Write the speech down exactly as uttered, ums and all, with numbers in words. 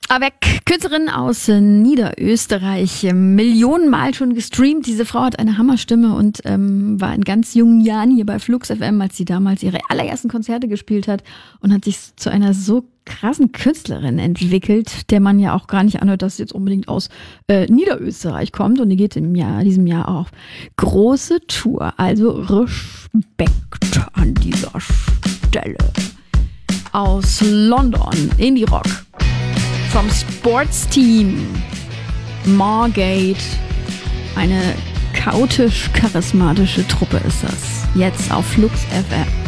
Avec, Künstlerin aus äh, Niederösterreich, äh, Millionenmal schon gestreamt. Diese Frau hat eine Hammerstimme und ähm, war in ganz jungen Jahren hier bei Flux F M, als sie damals ihre allerersten Konzerte gespielt hat und hat sich zu einer so krassen Künstlerin entwickelt, der man ja auch gar nicht anhört, dass sie jetzt unbedingt aus äh, Niederösterreich kommt. Und die geht im Jahr, diesem Jahr auf große Tour. Also Respekt an dieser Stelle. Aus London, Indie Rock. Vom Sportsteam Margate. Eine chaotisch charismatische Truppe ist das. Jetzt auf Flux F M.